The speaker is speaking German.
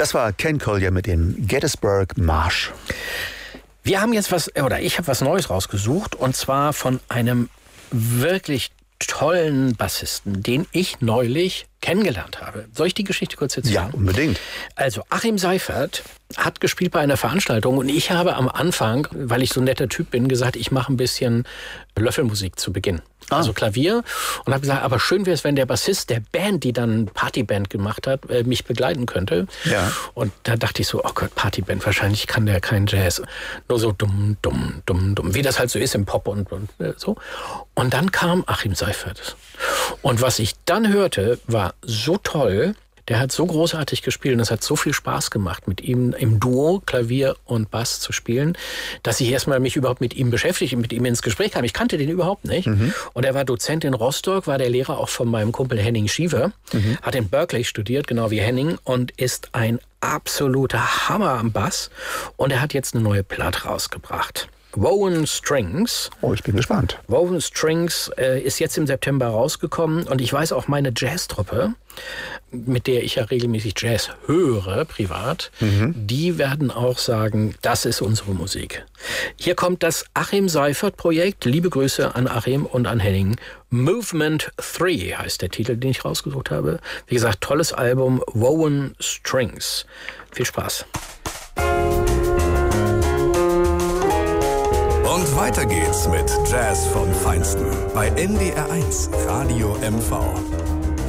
Das war Ken Collier mit dem Gettysburg Marsch. Wir haben jetzt ich habe was Neues rausgesucht, und zwar von einem wirklich tollen Bassisten, den ich neulich kennengelernt habe. Soll ich die Geschichte kurz erzählen? Ja, unbedingt. Also Achim Seifert hat gespielt bei einer Veranstaltung, und ich habe am Anfang, weil ich so ein netter Typ bin, gesagt, ich mache ein bisschen Löffelmusik zu Beginn. Also Klavier, und habe gesagt, aber schön wäre es, wenn der Bassist der Band, die dann Partyband gemacht hat, mich begleiten könnte. Ja. Und da dachte ich so, oh Gott, Partyband, wahrscheinlich kann der kein Jazz. Nur so dumm, wie das halt so ist im Pop und so. Und dann kam Achim Seifert. Und was ich dann hörte, war so toll. Der hat so großartig gespielt, und es hat so viel Spaß gemacht, mit ihm im Duo Klavier und Bass zu spielen, dass ich erstmal mich überhaupt mit ihm beschäftigt, mit ihm ins Gespräch kam. Ich kannte den überhaupt nicht. Und er war Dozent in Rostock, war der Lehrer auch von meinem Kumpel Henning Schiever, hat in Berkeley studiert, genau wie Henning, und ist ein absoluter Hammer am Bass. Und er hat jetzt eine neue Platte rausgebracht. Woven Strings. Oh, ich bin gespannt. Woven Strings ist jetzt im September rausgekommen, und ich weiß auch, meine Jazztruppe, mit der ich ja regelmäßig Jazz höre, privat, die werden auch sagen, das ist unsere Musik. Hier kommt das Achim Seifert-Projekt. Liebe Grüße an Achim und an Henning. Movement 3 heißt der Titel, den ich rausgesucht habe. Wie gesagt, tolles Album, Woven Strings. Viel Spaß. Und weiter geht's mit Jazz vom Feinsten bei NDR 1 Radio MV.